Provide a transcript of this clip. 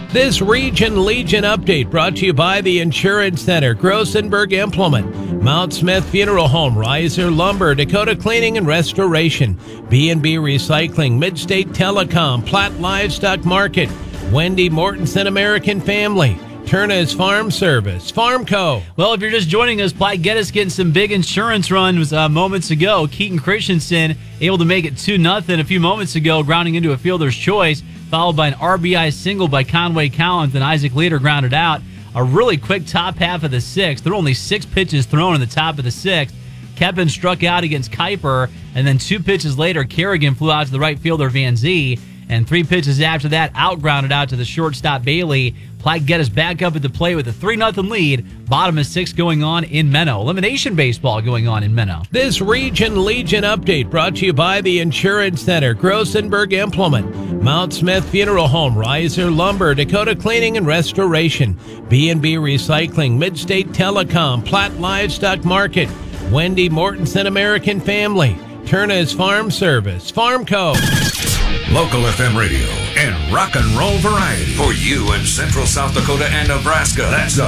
This Region Legion update brought to you by the Insurance Center, Grossenberg Implement, Mount Smith Funeral Home, Riser Lumber, Dakota Cleaning and Restoration, B&B Recycling, Midstate Telecom, Platt Livestock Market, Wendy Mortensen American Family, Turner's Farm Service, Farmco. Well, if you're just joining us, Platte Geddes getting some big insurance runs moments ago. Keaton Christensen able to make it 2-0 a few moments ago, grounding into a fielder's choice, followed by an RBI single by Conway Collins, and Isaac Leader grounded out. A really quick top half of the sixth. There were only 6 pitches thrown in the top of the sixth. Kevin struck out against Kuiper, and then 2 pitches later, Kerrigan flew out to the right fielder, Van Zee, and 3 pitches after that, grounded out to the shortstop, Bailey. Platte Geddes back up at the plate with a 3-0 lead. Bottom of 6 going on in Menno. Elimination baseball going on in Menno. This Region Legion update brought to you by the Insurance Center, Grossenberg Implement, Mount Smith Funeral Home, Riser Lumber, Dakota Cleaning and Restoration, B&B Recycling, Midstate Telecom, Platt Livestock Market, Wendy Mortensen American Family, Turner's Farm Service, Farmco. Local FM radio and rock and roll variety for you in Central South Dakota and Nebraska. That's the